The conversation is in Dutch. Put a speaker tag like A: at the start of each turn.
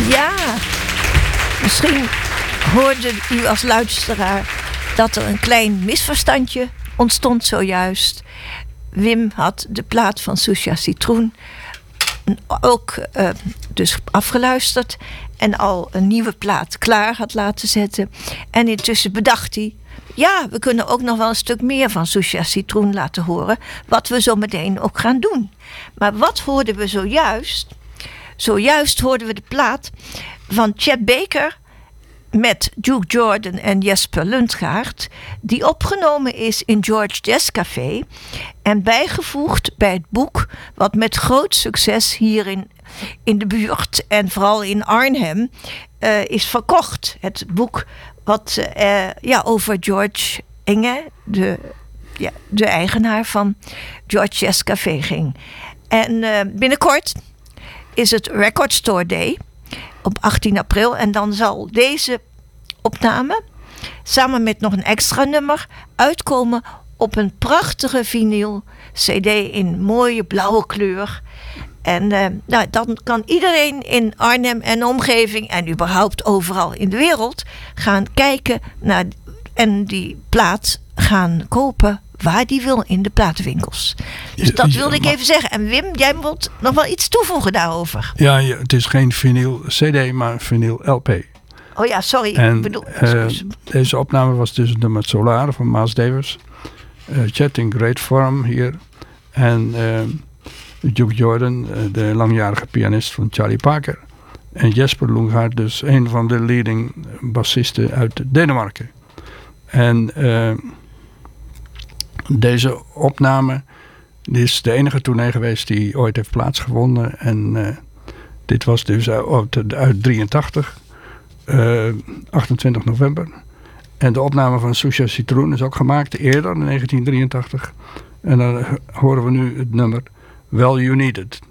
A: Ja, misschien hoorde u als luisteraar dat er een klein misverstandje ontstond zojuist. Wim had de plaat van Susha Citroen ook dus afgeluisterd en al een nieuwe plaat klaar had laten zetten. En intussen bedacht hij, ja, we kunnen ook nog wel een stuk meer van Susha Citroen laten horen, wat we zo meteen ook gaan doen. Maar wat hoorden we zojuist? Zojuist hoorden we de plaat van Chet Baker met Duke Jordan en Jesper Lundgaard, die opgenomen is in George Jazz Café en bijgevoegd bij het boek wat met groot succes hier in de buurt en vooral in Arnhem is verkocht. Het boek wat over George Enge, de eigenaar van George Jazz Café, ging. En binnenkort is het Record Store Day op 18 april. En dan zal deze opname samen met nog een extra nummer uitkomen op een prachtige vinyl CD in mooie blauwe kleur. En dan kan iedereen in Arnhem en omgeving en überhaupt overal in de wereld gaan kijken naar en die plaat gaan kopen waar die wil in de platenwinkels. Dus dat wilde ik even zeggen. En Wim, jij wilt nog wel iets toevoegen daarover.
B: Ja, het is geen vinyl CD, maar vinyl LP.
A: Oh ja, sorry.
B: En deze opname was dus het nummer Solar van Miles Davis. Chet in great vorm hier. En Duke Jordan, de langjarige pianist van Charlie Parker. En Jesper Lundgaard, dus een van de leading bassisten uit Denemarken. En deze opname is de enige tournee geweest die ooit heeft plaatsgevonden. En dit was dus uit 83, 28 november. En de opname van Susha Citroen is ook gemaakt eerder, in 1983. En dan horen we nu het nummer Well You Need It.